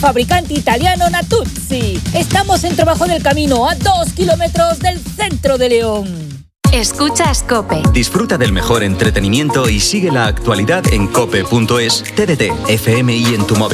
Fabricante italiano Natuzzi. Estamos en Trabajo del Camino, a 2 kilómetros del centro de León. Escuchas COPE. Disfruta del mejor entretenimiento y sigue la actualidad en cope.es, TDT, FM y en tu móvil.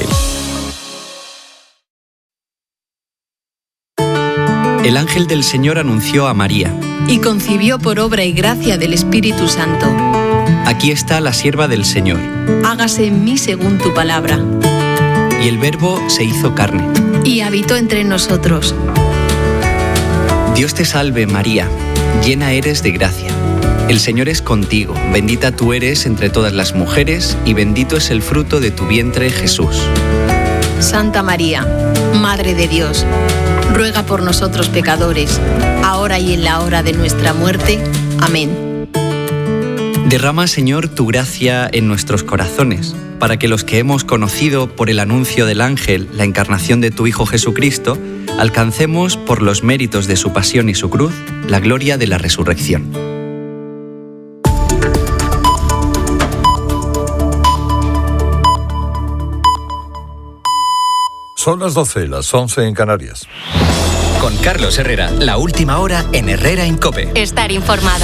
El ángel del Señor anunció a María. Y concibió por obra y gracia del Espíritu Santo. Aquí está la sierva del Señor. Hágase en mí según tu palabra. Y el Verbo se hizo carne. Y habitó entre nosotros. Dios te salve, María, llena eres de gracia. El Señor es contigo, bendita tú eres entre todas las mujeres, y bendito es el fruto de tu vientre, Jesús. Santa María, Madre de Dios, ruega por nosotros pecadores, ahora y en la hora de nuestra muerte. Amén. Derrama, Señor, tu gracia en nuestros corazones, para que los que hemos conocido por el anuncio del ángel la encarnación de tu Hijo Jesucristo, alcancemos por los méritos de su pasión y su cruz la gloria de la resurrección. Son las 12, las 11 en Canarias. Con Carlos Herrera, la última hora en Herrera en COPE. Estar informado.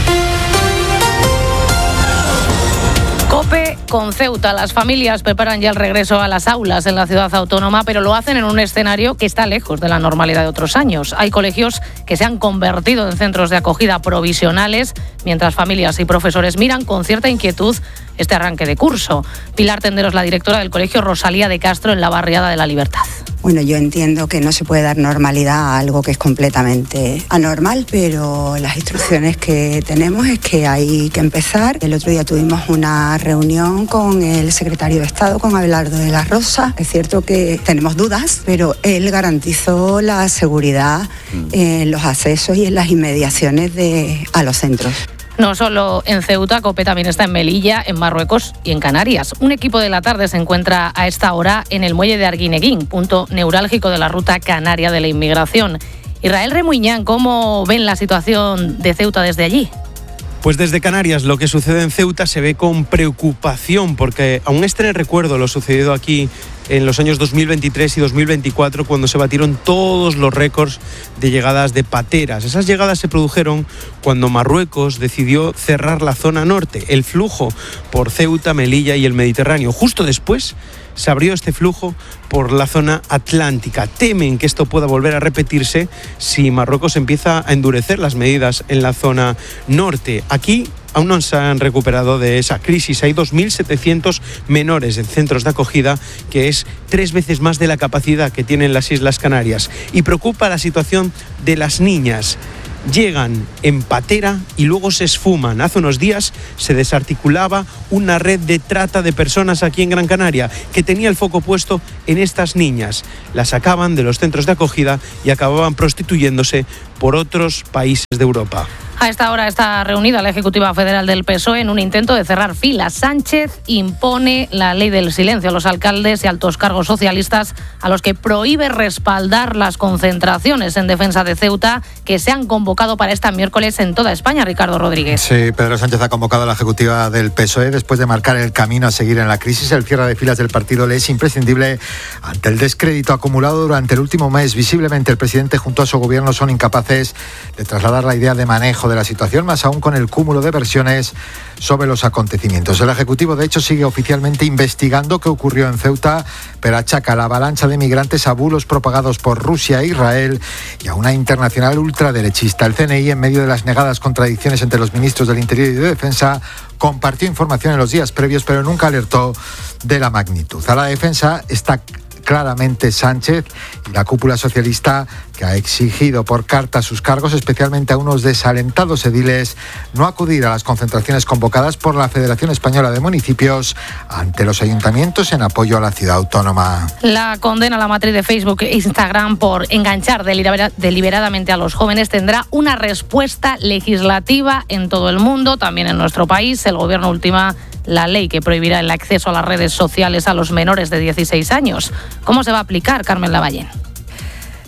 COPE con Ceuta. Las familias preparan ya el regreso a las aulas en la ciudad autónoma, pero lo hacen en un escenario que está lejos de la normalidad de otros años. Hay colegios que se han convertido en centros de acogida provisionales, mientras familias y profesores miran con cierta inquietud este arranque de curso. Pilar Tendero es la directora del colegio Rosalía de Castro en la barriada de la Libertad. Bueno, yo entiendo que no se puede dar normalidad a algo que es completamente anormal, pero las instrucciones que tenemos es que hay que empezar. El otro día tuvimos una reunión con el secretario de Estado, con Abelardo de la Rosa. Es cierto que tenemos dudas, pero él garantizó la seguridad en los accesos y en las inmediaciones a los centros. No solo en Ceuta, COPE también está en Melilla, en Marruecos y en Canarias. Un equipo de la tarde se encuentra a esta hora en el muelle de Arguineguín, punto neurálgico de la ruta canaria de la inmigración. Israel Remuñán, ¿cómo ven la situación de Ceuta desde allí? Pues desde Canarias lo que sucede en Ceuta se ve con preocupación, porque aún está en el recuerdo lo sucedido aquí en los años 2023 y 2024, cuando se batieron todos los récords de llegadas de pateras. Esas llegadas se produjeron cuando Marruecos decidió cerrar la zona norte, el flujo por Ceuta, Melilla y el Mediterráneo. Justo después se abrió este flujo por la zona atlántica. Temen que esto pueda volver a repetirse si Marruecos empieza a endurecer las medidas en la zona norte. Aquí aún no se han recuperado de esa crisis. Hay 2.700 menores en centros de acogida, que es 3 veces más de la capacidad que tienen las Islas Canarias. Y preocupa la situación de las niñas. Llegan en patera y luego se esfuman. Hace unos días se desarticulaba una red de trata de personas aquí en Gran Canaria que tenía el foco puesto en estas niñas. Las sacaban de los centros de acogida y acababan prostituyéndose por otros países de Europa. A esta hora está reunida la Ejecutiva Federal del PSOE en un intento de cerrar filas. Sánchez impone la ley del silencio a los alcaldes y altos cargos socialistas, a los que prohíbe respaldar las concentraciones en defensa de Ceuta que se han convocado para este miércoles en toda España. Ricardo Rodríguez. Sí, Pedro Sánchez ha convocado a la Ejecutiva del PSOE después de marcar el camino a seguir en la crisis. El cierre de filas del partido le es imprescindible ante el descrédito acumulado durante el último mes. Visiblemente el presidente junto a su gobierno son incapaces de trasladar la idea de manejo de la situación, más aún con el cúmulo de versiones sobre los acontecimientos. El Ejecutivo, de hecho, sigue oficialmente investigando qué ocurrió en Ceuta, pero achaca la avalancha de migrantes a bulos propagados por Rusia e Israel y a una internacional ultraderechista. El CNI, en medio de las negadas contradicciones entre los ministros del Interior y de Defensa, compartió información en los días previos, pero nunca alertó de la magnitud. A la defensa está claramente Sánchez y la cúpula socialista, que ha exigido por carta a sus cargos, especialmente a unos desalentados ediles, no acudir a las concentraciones convocadas por la Federación Española de Municipios ante los ayuntamientos en apoyo a la ciudad autónoma. La condena a la matriz de Facebook e Instagram por enganchar deliberadamente a los jóvenes tendrá una respuesta legislativa en todo el mundo, también en nuestro país. El gobierno ultima la ley que prohibirá el acceso a las redes sociales a los menores de 16 años. ¿Cómo se va a aplicar, Carmen Lavallén?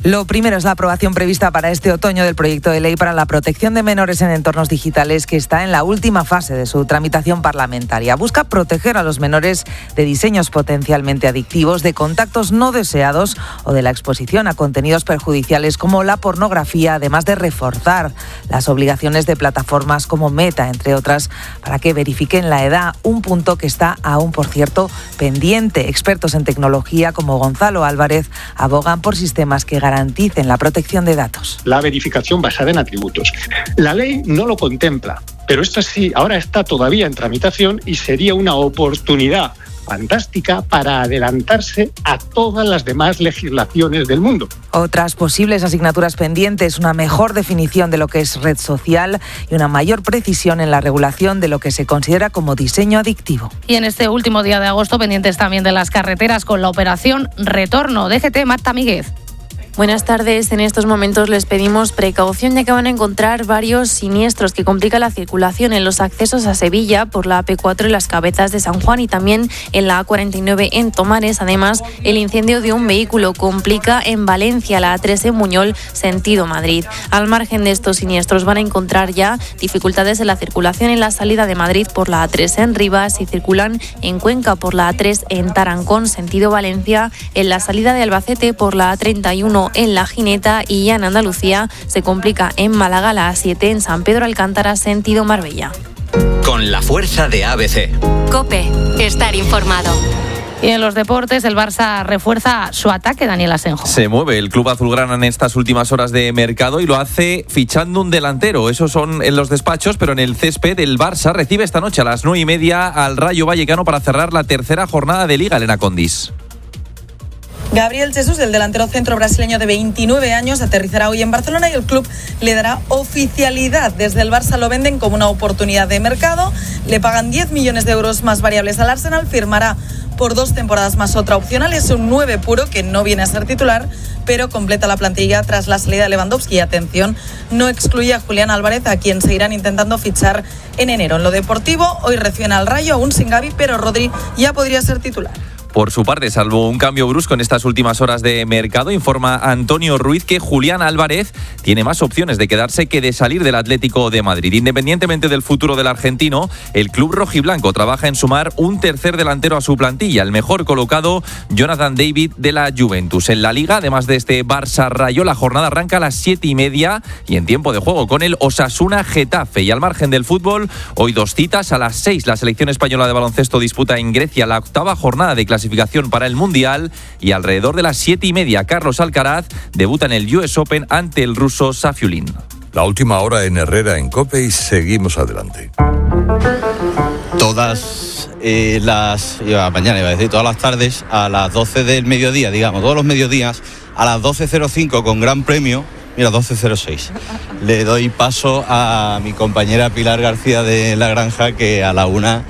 Lo primero es la aprobación prevista para este otoño del proyecto de ley para la protección de menores en entornos digitales, que está en la última fase de su tramitación parlamentaria. Busca proteger a los menores de diseños potencialmente adictivos, de contactos no deseados o de la exposición a contenidos perjudiciales como la pornografía, además de reforzar las obligaciones de plataformas como Meta, entre otras, para que verifiquen la edad, un punto que está aún, por cierto, pendiente. Expertos en tecnología como Gonzalo Álvarez abogan por sistemas que garanticen la protección de datos. La verificación basada en atributos. La ley no lo contempla, pero esto sí, ahora está todavía en tramitación y sería una oportunidad fantástica para adelantarse a todas las demás legislaciones del mundo. Otras posibles asignaturas pendientes, una mejor definición de lo que es red social y una mayor precisión en la regulación de lo que se considera como diseño adictivo. Y en este último día de agosto, pendientes también de las carreteras con la operación Retorno. DGT, Marta Míguez. Buenas tardes. En estos momentos les pedimos precaución, ya que van a encontrar varios siniestros que complican la circulación en los accesos a Sevilla por la AP4 y las Cabezas de San Juan y también en la A49 en Tomares. Además, el incendio de un vehículo complica en Valencia la A3 en Muñol, sentido Madrid. Al margen de estos siniestros van a encontrar ya dificultades en la circulación en la salida de Madrid por la A3 en Rivas y circulan en Cuenca por la A3 en Tarancón, sentido Valencia, en la salida de Albacete por la A31 en La Gineta y ya en Andalucía se complica en Málaga la A7 en San Pedro Alcántara, sentido Marbella. Con la fuerza de ABC. COPE, estar informado. Y en los deportes, el Barça refuerza su ataque, Daniel Asenjo. Se mueve el club azulgrana en estas últimas horas de mercado y lo hace fichando un delantero. Esos son en los despachos, pero en el césped el Barça recibe esta noche a las 9:30 al Rayo Vallecano para cerrar la tercera jornada de Liga, Elena Condis. Gabriel Jesús, el delantero centro brasileño de 29 años, aterrizará hoy en Barcelona y el club le dará oficialidad. Desde el Barça lo venden como una oportunidad de mercado, le pagan 10 millones de euros más variables al Arsenal, firmará por 2 temporadas más otra opcional, es un 9 puro que no viene a ser titular, pero completa la plantilla tras la salida de Lewandowski. Y atención, no excluye a Julián Álvarez, a quien seguirán intentando fichar en enero. En lo deportivo, hoy reciben al Rayo, aún sin Gavi, pero Rodri ya podría ser titular. Por su parte, salvo un cambio brusco en estas últimas horas de mercado, informa Antonio Ruiz que Julián Álvarez tiene más opciones de quedarse que de salir del Atlético de Madrid. Independientemente del futuro del argentino, el club rojiblanco trabaja en sumar un tercer delantero a su plantilla, el mejor colocado, Jonathan David de la Juventus. En la Liga, además de este Barça-Rayo, la jornada arranca a las 7:30 y en tiempo de juego con el Osasuna-Getafe. Y al margen del fútbol, hoy 2 citas. A las 6, la selección española de baloncesto disputa en Grecia la 8ª jornada de clasificación para el Mundial y alrededor de las 7:30 Carlos Alcaraz debuta en el US Open ante el ruso Safiulin. La última hora en Herrera en COPE y seguimos adelante. Todas todas las tardes a las 12 del mediodía, digamos, todos los mediodías a las 12:05 con gran premio. Mira, 12:06. Le doy paso a mi compañera Pilar García de La Granja, que a la 1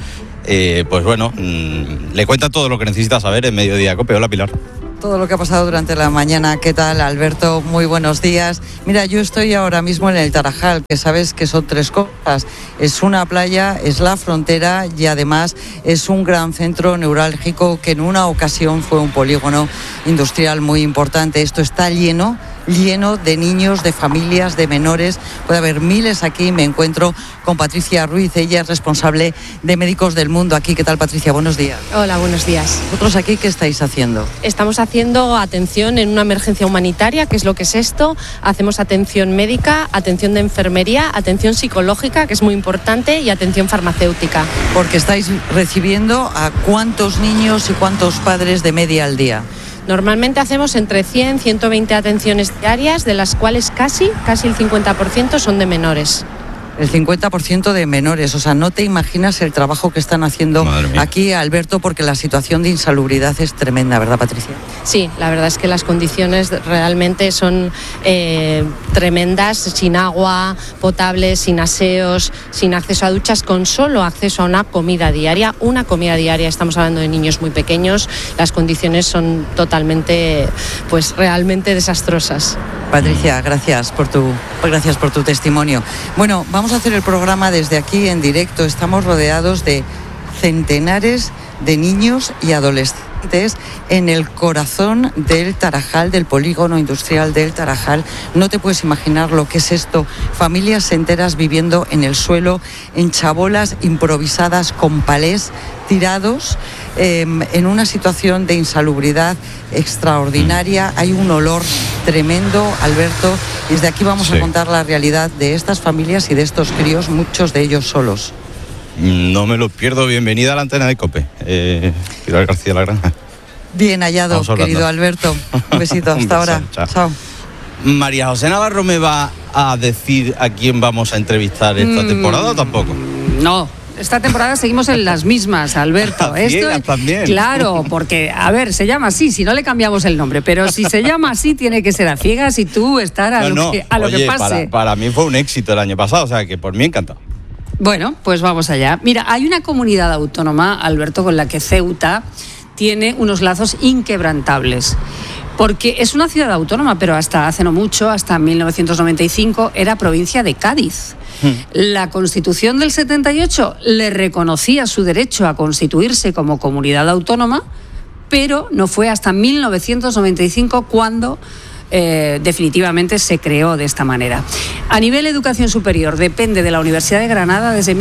le cuenta todo lo que necesita saber en Mediodía Cope. Hola, Pilar. Todo lo que ha pasado durante la mañana. ¿Qué tal, Alberto? Muy buenos días. Mira, yo estoy ahora mismo en el Tarajal, que sabes que son 3 cosas. Es una playa, es la frontera y además es un gran centro neurálgico que en una ocasión fue un polígono industrial muy importante. Esto está lleno de niños, de familias, de menores. Puede haber miles aquí. Me encuentro con Patricia Ruiz, ella es responsable de Médicos del Mundo aquí. ¿Qué tal, Patricia? Buenos días. Hola, buenos días. ¿Vosotros aquí qué estáis haciendo? Estamos haciendo atención en una emergencia humanitaria, que es lo que es esto. Hacemos atención médica, atención de enfermería, atención psicológica, que es muy importante, y atención farmacéutica. Porque estáis recibiendo a cuántos niños y cuántos padres de media al día. Normalmente hacemos entre 100 y 120 atenciones diarias, de las cuales casi el 50% son de menores. El 50% de menores, o sea, no te imaginas el trabajo que están haciendo aquí, Alberto, porque la situación de insalubridad es tremenda, ¿verdad, Patricia? Sí, la verdad es que las condiciones realmente son tremendas, sin agua potable, sin aseos, sin acceso a duchas, con solo acceso a una comida diaria. Estamos hablando de niños muy pequeños, las condiciones son totalmente, realmente desastrosas. Patricia, gracias por tu testimonio. Bueno, vamos a hacer el programa desde aquí en directo. Estamos rodeados de centenares de niños y adolescentes en el corazón del Tarajal, del polígono industrial del Tarajal. No te puedes imaginar lo que es esto. Familias enteras viviendo en el suelo, en chabolas improvisadas con palés tirados, en una situación de insalubridad extraordinaria. Hay un olor tremendo, Alberto. Desde aquí vamos a contar la realidad de estas familias y de estos críos, muchos de ellos solos. No me lo pierdo. Bienvenida a la antena de COPE. Pilar García La Granja. Bien hallado, querido Alberto. Un besito, hasta ahora. Chao. María José Navarro me va a decir a quién vamos a entrevistar esta temporada o tampoco. No. Esta temporada seguimos en las mismas, Alberto. Esto también. Claro, porque, a ver, se llama así, si no le cambiamos el nombre, pero si se llama así tiene que ser a ciegas y tú estar a lo que pase. Para mí fue un éxito el año pasado, o sea que por mí encantado. Bueno, pues vamos allá. Mira, hay una comunidad autónoma, Alberto, con la que Ceuta tiene unos lazos inquebrantables. Porque es una ciudad autónoma, pero hasta hace no mucho, hasta 1995, era provincia de Cádiz. La Constitución del 78 le reconocía su derecho a constituirse como comunidad autónoma, pero no fue hasta 1995 cuando definitivamente se creó de esta manera. A nivel de educación superior depende de la Universidad de Granada desde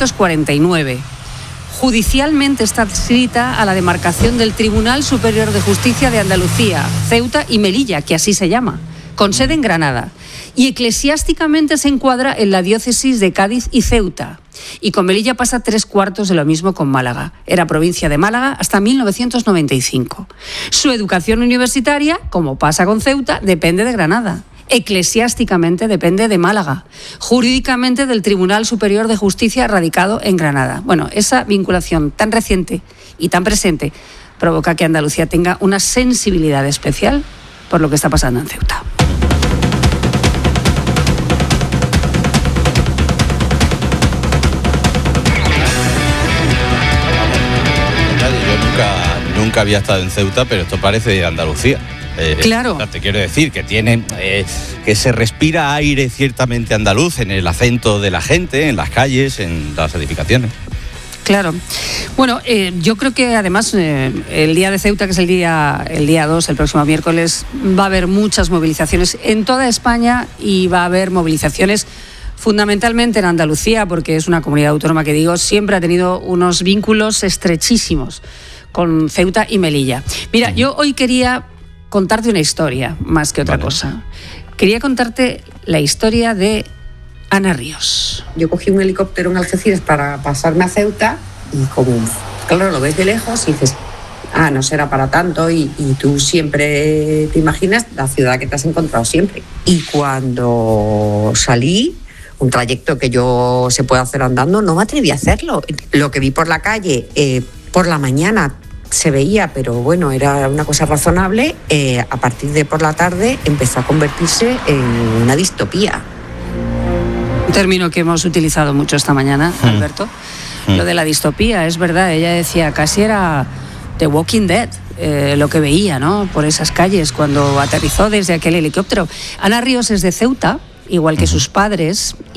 1949. Judicialmente está adscrita a la demarcación del Tribunal Superior de Justicia de Andalucía, Ceuta y Melilla, que así se llama, con sede en Granada. Y eclesiásticamente se encuadra en la diócesis de Cádiz y Ceuta. Y con Melilla pasa 3/4 de lo mismo con Málaga. Era provincia de Málaga hasta 1995. Su educación universitaria, como pasa con Ceuta, depende de Granada. Eclesiásticamente depende de Málaga, jurídicamente del Tribunal Superior de Justicia radicado en Granada. Bueno, esa vinculación tan reciente y tan presente provoca que Andalucía tenga una sensibilidad especial por lo que está pasando en Ceuta. Yo nunca había estado en Ceuta, pero esto parece Andalucía. Claro. Te quiero decir que tiene que se respira aire ciertamente andaluz en el acento de la gente, en las calles, en las edificaciones. Claro. Bueno, yo creo que además el día de Ceuta, que es el día 2, el próximo miércoles, va a haber muchas movilizaciones en toda España y va a haber movilizaciones fundamentalmente en Andalucía, porque es una comunidad autónoma que, digo, siempre ha tenido unos vínculos estrechísimos con Ceuta y Melilla. Mira, yo hoy quería contarte una historia más que otra cosa. Quería contarte la historia de Ana Ríos. Yo cogí un helicóptero en Algeciras para pasarme a Ceuta y como, claro, lo ves de lejos y dices, no será para tanto y tú siempre te imaginas la ciudad que te has encontrado siempre. Y cuando salí, un trayecto que yo se puede hacer andando, no me atreví a hacerlo. Lo que vi por la calle, por la mañana, se veía, pero bueno, era una cosa razonable. A partir de por la tarde empezó a convertirse en una distopía. Un término que hemos utilizado mucho esta mañana, Alberto. Lo de la distopía, es verdad, ella decía, casi era The Walking Dead, lo que veía, ¿no?, por esas calles cuando aterrizó desde aquel helicóptero. Ana Ríos es de Ceuta, igual que sus padres.